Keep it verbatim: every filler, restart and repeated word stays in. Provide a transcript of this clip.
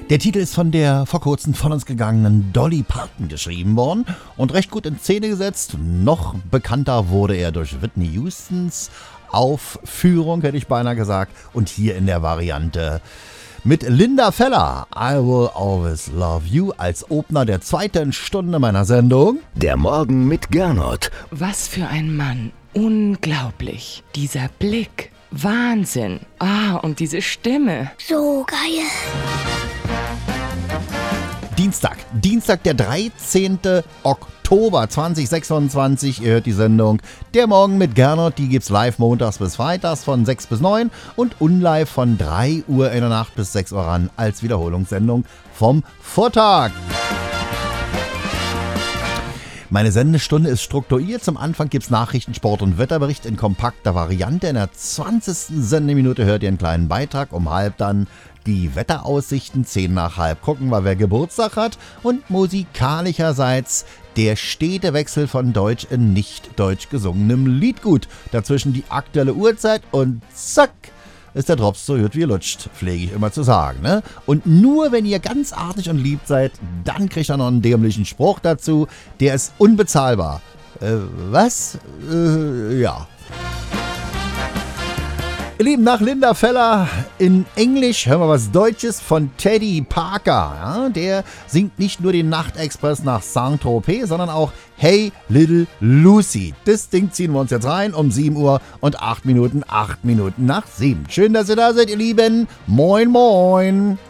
Der Titel ist von der vor kurzem von uns gegangenen Dolly Parton geschrieben worden und recht gut in Szene gesetzt. Noch bekannter wurde er durch Whitney Houstons Aufführung, hätte ich beinahe gesagt, und hier in der Variante mit Linda Feller, I Will Always Love You, als Opener der zweiten Stunde meiner Sendung. Der Morgen mit Gernot. Was für ein Mann. Unglaublich. Dieser Blick. Wahnsinn. Ah, und diese Stimme. So geil. Dienstag, Dienstag, der dreizehnten Oktober zweitausendsechsundzwanzig. Ihr hört die Sendung Der Morgen mit Gernot. Die gibt's live montags bis freitags von sechs bis neun und unlive von drei Uhr in der Nacht bis sechs Uhr ran als Wiederholungssendung vom Vortag. Meine Sendestunde ist strukturiert. Zum Anfang gibt's Nachrichten, Sport und Wetterbericht in kompakter Variante. In der zwanzigsten Sendeminute hört ihr einen kleinen Beitrag. Um halb dann die Wetteraussichten. Zehn nach halb gucken wir, wer Geburtstag hat. Und musikalischerseits der stete Wechsel von Deutsch in nicht deutsch gesungenem Liedgut. Dazwischen die aktuelle Uhrzeit und zack ist der Drops so gut wie lutscht, pflege ich immer zu sagen, ne? Und nur wenn ihr ganz artig und lieb seid, dann kriegt ihr noch einen dämlichen Spruch dazu, der ist unbezahlbar. Äh, was? Äh, ja. Ihr Lieben, nach Linda Feller in Englisch hören wir was Deutsches von Teddy Parker. Ja, der singt nicht nur den Nachtexpress nach Saint-Tropez, sondern auch Hey Little Lucy. Das Ding ziehen wir uns jetzt rein um sieben Uhr und acht Minuten, acht Minuten nach sieben. Schön, dass ihr da seid, ihr Lieben. Moin, moin.